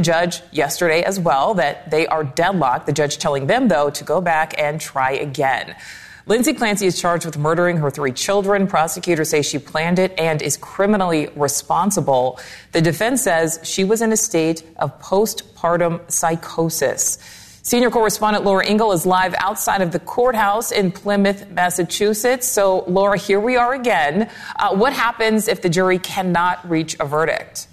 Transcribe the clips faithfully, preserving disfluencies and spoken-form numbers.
judge yesterday as well that they are deadlocked. The judge telling them, though, to go back and try again. Lindsay Clancy is charged with murdering her three children. Prosecutors say she planned it and is criminally responsible. The defense says she was in a state of postpartum psychosis. Senior correspondent Laura Ingle is live outside of the courthouse in Plymouth, Massachusetts. So, Laura, here we are again. Uh, what happens if the jury cannot reach a verdict?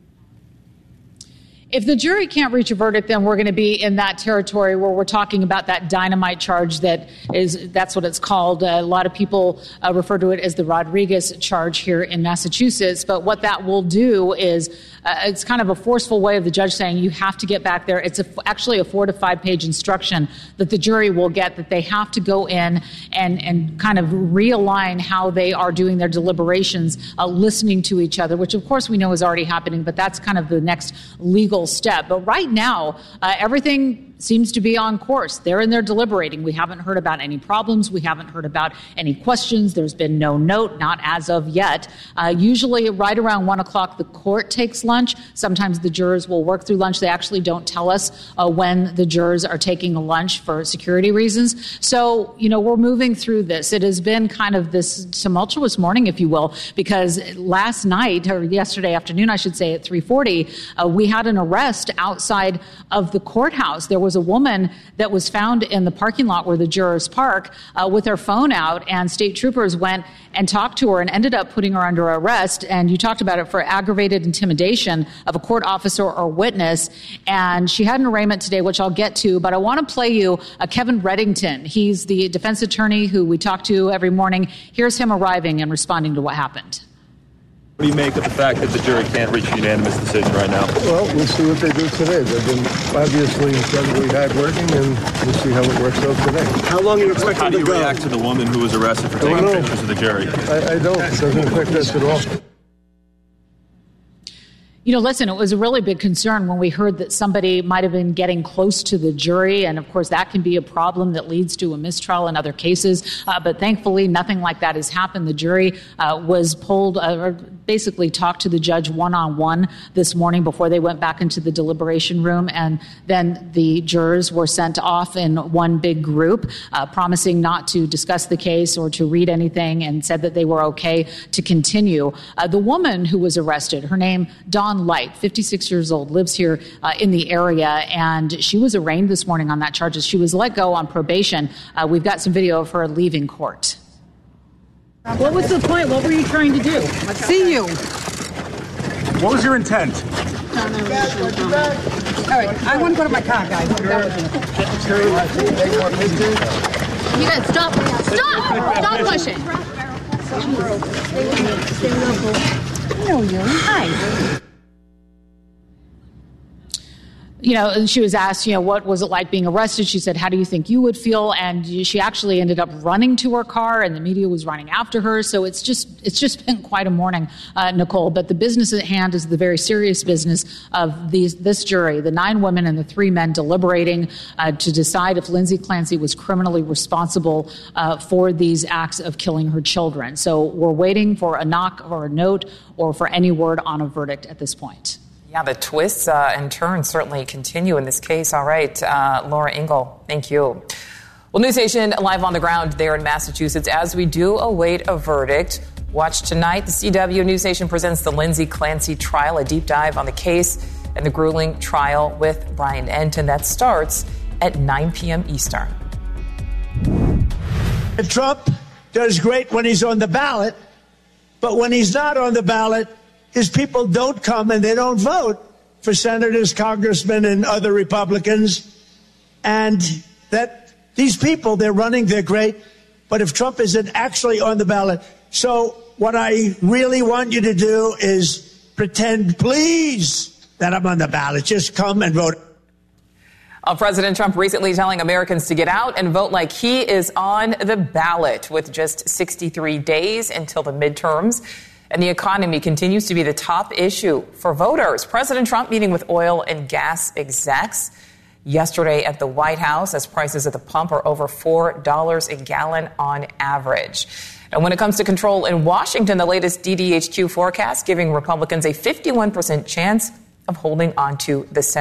If the jury can't reach a verdict, then we're going to be in that territory where we're talking about that dynamite charge that is, that's what it's called. Uh, a lot of people uh, refer to it as the Rodriguez charge here in Massachusetts. But what that will do is uh, it's kind of a forceful way of the judge saying you have to get back there. It's a, actually a four to five page instruction that the jury will get that they have to go in and, and kind of realign how they are doing their deliberations, uh, listening to each other, which of course we know is already happening, but that's kind of the next legal step. But right now, uh, everything seems to be on course. They're in there deliberating. We haven't heard about any problems. We haven't heard about any questions. There's been no note, not as of yet. Uh, usually right around one o'clock, the court takes lunch. Sometimes the jurors will work through lunch. They actually don't tell us uh, when the jurors are taking a lunch for security reasons. So, you know, we're moving through this. It has been kind of this tumultuous morning, if you will, because last night, or yesterday afternoon, I should say, at three forty, uh, we had an arrest outside of the courthouse. There was a woman that was found in the parking lot where the jurors park uh, with her phone out, and state troopers went and talked to her and ended up putting her under arrest. And you talked about it for aggravated intimidation of a court officer or witness. And she had an arraignment today, which I'll get to, but I want to play you uh, Kevin Reddington. He's the defense attorney who we talk to every morning. Here's him arriving and responding to what happened. What do you make of the fact that the jury can't reach a unanimous decision right now? Well, we'll see what they do today. They've been obviously incredibly hardworking, and we'll see how it works out today. How long are you expecting How do you to go? react to the woman who was arrested for taking pictures of the jury? I, I don't. It doesn't affect us at all. You know, listen, it was a really big concern when we heard that somebody might have been getting close to the jury. And of course, that can be a problem that leads to a mistrial in other cases. Uh, but thankfully, nothing like that has happened. The jury uh, was pulled, uh, or basically talked to the judge one-on-one this morning before they went back into the deliberation room. And then the jurors were sent off in one big group, uh, promising not to discuss the case or to read anything, and said that they were okay to continue. Uh, the woman who was arrested, her name, Dawn Light, fifty-six years old, lives here uh, in the area, and she was arraigned this morning on that charges. She was let go on probation. Uh, we've got some video of her leaving court. What was the point? What were you trying to do? See you. What was your intent? All right, I want to go to my car, guys. I'm done with you. You guys, stop. Stop! Stop pushing. I know you. Hi. You know, and she was asked, you know, what was it like being arrested? She said, how do you think you would feel? And she actually ended up running to her car, and the media was running after her. So it's just it's just been quite a morning, uh, Nicole. But the business at hand is the very serious business of these this jury, the nine women and the three men deliberating uh, to decide if Lindsay Clancy was criminally responsible uh, for these acts of killing her children. So we're waiting for a knock or a note or for any word on a verdict at this point. Yeah, the twists uh, and turns certainly continue in this case. All right, uh, Laura Ingle, thank you. Well, News Nation live on the ground there in Massachusetts as we do await a verdict. Watch tonight. The C W News Nation presents the Lindsay Clancy trial, a deep dive on the case and the grueling trial with Brian Entin. That starts at nine p.m. Eastern. Trump does great when he's on the ballot, but when he's not on the ballot, his people don't come and they don't vote for senators, congressmen, and other Republicans. And that these people, they're running, they're great. But if Trump isn't actually on the ballot, so what I really want you to do is pretend, please, that I'm on the ballot. Just come and vote. Uh, President Trump recently telling Americans to get out and vote like he is on the ballot with just sixty-three days until the midterms. And the economy continues to be the top issue for voters. President Trump meeting with oil and gas execs yesterday at the White House as prices at the pump are over four dollars a gallon on average. And when it comes to control in Washington, the latest D D H Q forecast giving Republicans a fifty-one percent chance of holding on to the Senate.